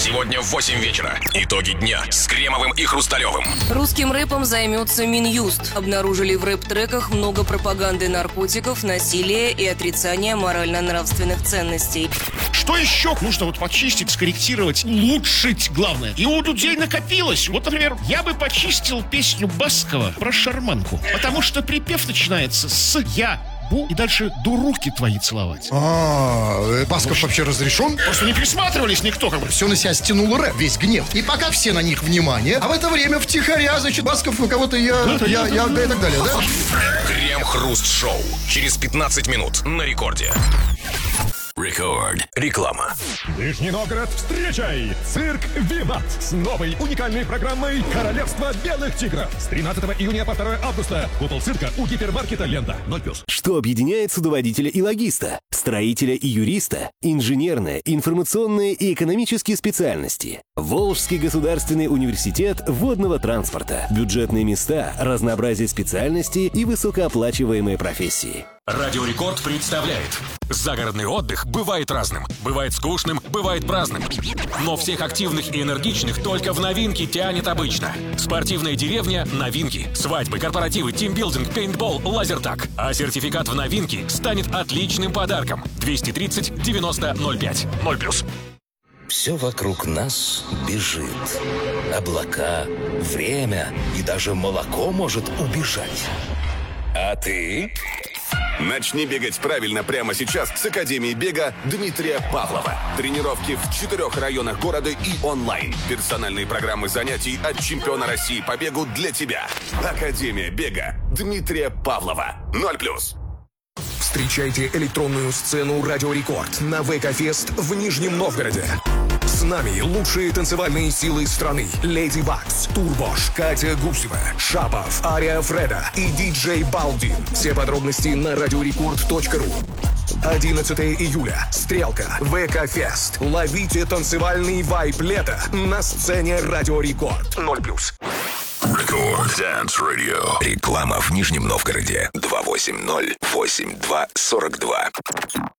Сегодня в 8 вечера. Итоги дня с Кремовым и Хрусталевым. Русским рэпом займется Минюст. Обнаружили в рэп-треках много пропаганды наркотиков, насилия и отрицания морально-нравственных ценностей. Что еще нужно вот почистить, скорректировать, улучшить, главное? И у людей накопилось. Вот, например, я бы почистил песню Баскова про шарманку. Потому что припев начинается с «я». И дальше дуруки твои целовать. Басков вообще разрешен? Просто не присматривались никто, как бы. Все на себя стянул рэп, весь гнев. И пока все на них внимание, а в это время втихаря, значит, Басков кого-то я и так далее, да? Крем-хруст-шоу. Через 15 минут на рекорде. Рекорд. Реклама. Нижний Новгород, встречай! Цирк «Виват» с новой уникальной программой «Королевство белых тигров». С 13 июня по 2 августа. Купол цирка у гипермаркета «Лента». 0+. Что объединяет судоводителя и логиста, строителя и юриста, инженерные, информационные и экономические специальности? Волжский государственный университет водного транспорта. Бюджетные места, разнообразие специальностей и высокооплачиваемые профессии. Радио Рекорд представляет. Загородный отдых бывает разным. Бывает скучным, бывает праздным. Но всех активных и энергичных только в новинки тянет обычно. Спортивная деревня – новинки. Свадьбы, корпоративы, тимбилдинг, пейнтбол, лазертаг. А сертификат в новинки станет отличным подарком. 230 90 05. 0+. Все вокруг нас бежит. Облака, время и даже молоко может убежать. А ты... Начни бегать правильно прямо сейчас с Академии бега Дмитрия Павлова. Тренировки в 4 районах города и онлайн. Персональные программы занятий от чемпиона России по бегу для тебя. Академия бега Дмитрия Павлова. 0+. Встречайте электронную сцену «Радио Рекорд» на ВК-фест в Нижнем Новгороде. С нами лучшие танцевальные силы страны. Леди Бакс, Турбош, Катя Гусева, Шапов, Ария Фреда и диджей Балдин. Все подробности на radiorecord.ru. 11 июля. Стрелка. ВК-фест. Ловите танцевальный вайб лета на сцене «Радио Рекорд». 0+. Рекорд Dance Radio. Реклама в Нижнем Новгороде. 280-82-42.